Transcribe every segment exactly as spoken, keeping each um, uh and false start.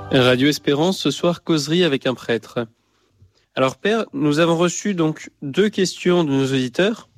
Radio Espérance, ce soir, causerie avec un prêtre. Alors Père, nous avons reçu donc deux questions de nos auditeurs.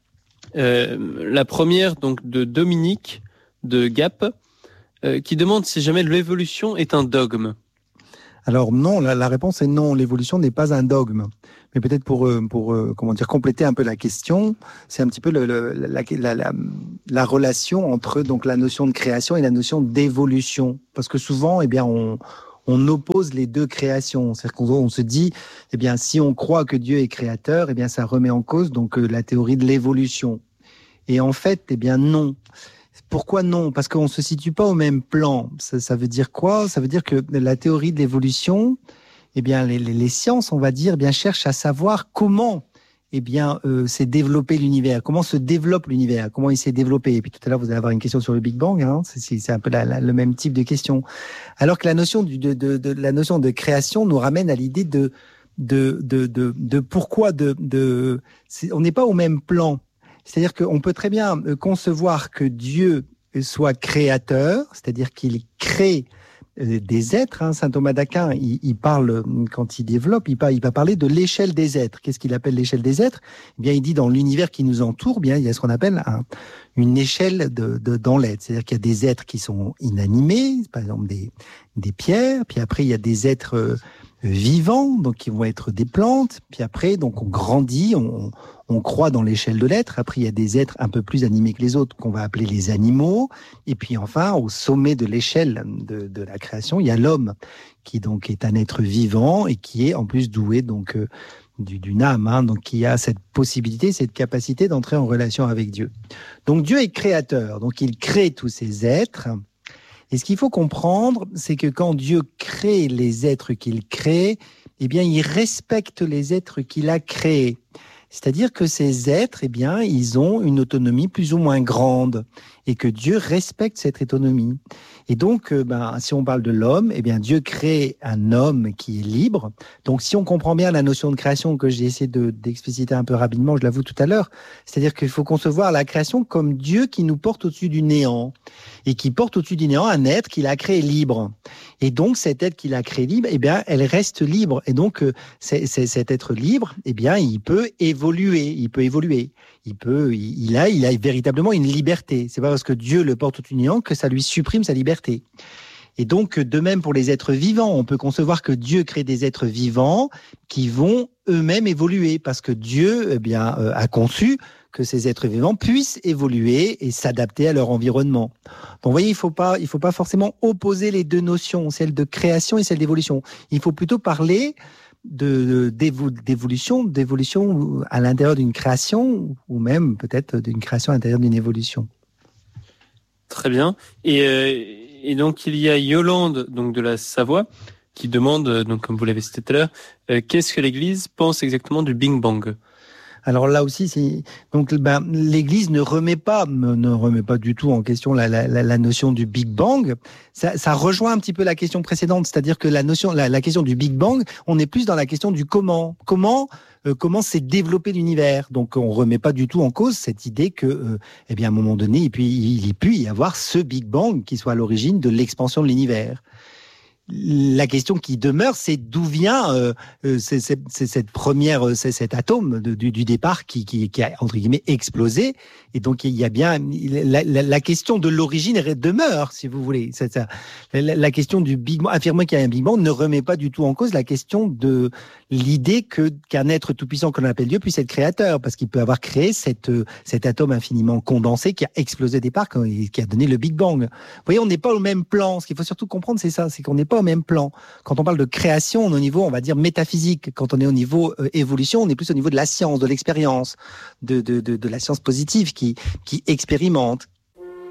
Euh, la première donc de Dominique de Gap, euh, qui demande si jamais l'évolution est un dogme. Alors non, la, la réponse est non, l'évolution n'est pas un dogme. Mais peut-être pour, pour comment dire, compléter un peu la question, c'est un petit peu le, le, la, la, la, la relation entre donc la notion de création et la notion d'évolution. Parce que souvent, eh bien, on, on oppose les deux créations. C'est-à-dire qu'on on se dit, eh bien, si on croit que Dieu est créateur, eh bien, ça remet en cause donc la théorie de l'évolution. Et en fait, eh bien, non. Pourquoi non ? Parce qu'on ne se situe pas au même plan. Ça, ça veut dire quoi ? Ça veut dire que la théorie de l'évolution, eh bien, les, les, les sciences, on va dire, eh bien, cherchent à savoir comment eh bien, euh, s'est développé l'univers, comment se développe l'univers, comment il s'est développé. Et puis tout à l'heure, vous allez avoir une question sur le Big Bang, hein, c'est, c'est un peu la, la, le même type de question. Alors que la notion, du, de, de, de, la notion de création nous ramène à l'idée de, de, de, de, de pourquoi de, de, c'est, on n'est pas au même plan. C'est-à-dire qu'on peut très bien concevoir que Dieu soit créateur, c'est-à-dire qu'il crée des êtres. Hein. Saint Thomas d'Aquin, il, il parle, quand il développe, il, parle, il va parler de l'échelle des êtres. Qu'est-ce qu'il appelle l'échelle des êtres ? Eh bien, il dit dans l'univers qui nous entoure, bien, il y a ce qu'on appelle un, une échelle de, de, dans l'être. C'est-à-dire qu'il y a des êtres qui sont inanimés, par exemple des, des pierres, puis après il y a des êtres euh, vivants, donc qui vont être des plantes, puis après, donc on grandit, on, on croît dans l'échelle de l'être. Après, il y a des êtres un peu plus animés que les autres qu'on va appeler les animaux. Et puis enfin, au sommet de l'échelle de, de la création, il y a l'homme qui donc est un être vivant et qui est en plus doué donc euh, d'une âme, hein, donc qui a cette possibilité, cette capacité d'entrer en relation avec Dieu. Donc Dieu est créateur, donc il crée tous ces êtres. Et ce qu'il faut comprendre, c'est que quand Dieu crée les êtres qu'il crée, eh bien, il respecte les êtres qu'il a créés. C'est-à-dire que ces êtres, eh bien, ils ont une autonomie plus ou moins grande et que Dieu respecte cette autonomie. Et donc, euh, ben, si on parle de l'homme, eh bien, Dieu crée un homme qui est libre. Donc, si on comprend bien la notion de création que j'ai essayé de, d'expliciter un peu rapidement, je l'avoue tout à l'heure, c'est-à-dire qu'il faut concevoir la création comme Dieu qui nous porte au-dessus du néant et qui porte au-dessus du néant un être qu'il a créé libre. Et donc, cet être qu'il a créé libre, eh bien, elle reste libre. Et donc, euh, c'est, c'est, cet être libre, eh bien, il peut évoluer. Il peut évoluer. Il peut, il, il a, il a véritablement une liberté. C'est pas parce que Dieu le porte au-dessus du néant que ça lui supprime sa liberté. Et donc, de même pour les êtres vivants, on peut concevoir que Dieu crée des êtres vivants qui vont eux-mêmes évoluer, parce que Dieu, eh bien, euh, a conçu que ces êtres vivants puissent évoluer et s'adapter à leur environnement. Donc, vous voyez, il faut pas, il faut pas forcément opposer les deux notions, celle de création et celle d'évolution. Il faut plutôt parler de, d'évolution, d'évolution à l'intérieur d'une création, ou même peut-être d'une création à l'intérieur d'une évolution. Très bien. Et, euh, et donc, il y a Yolande, donc de la Savoie, qui demande, donc comme vous l'avez cité tout à l'heure, euh, qu'est-ce que l'Église pense exactement du Big Bang ? Alors là aussi, c'est donc ben, l'Église ne remet pas, ne remet pas du tout en question la, la, la notion du Big Bang. Ça, ça rejoint un petit peu la question précédente, c'est-à-dire que la notion, la, la question du Big Bang, on est plus dans la question du comment, comment, euh, comment s'est développé l'univers. Donc on remet pas du tout en cause cette idée que, euh, eh bien, à un moment donné, et puis il y pu y avoir ce Big Bang qui soit à l'origine de l'expansion de l'univers. La question qui demeure, c'est d'où vient euh, c'est, c'est, c'est cette première, c'est cet atome de, du, du départ qui, qui, qui a entre guillemets explosé. Et donc il y a bien la, la, la question de l'origine demeure, si vous voulez. C'est ça. La, la question du Big Bang, affirmer qu'il y a un Big Bang, ne remet pas du tout en cause la question de l'idée que qu'un être tout puissant qu'on appelle Dieu puisse être créateur, parce qu'il peut avoir créé cette, cet atome infiniment condensé qui a explosé au départ, qui a donné le Big Bang. Vous voyez, on n'est pas au même plan. Ce qu'il faut surtout comprendre, c'est ça, c'est qu'on n'est pas au même plan. Quand on parle de création, on est au niveau, on va dire, métaphysique. Quand on est au niveau euh, évolution, on est plus au niveau de la science, de l'expérience, de, de, de, de la science positive qui, qui expérimente,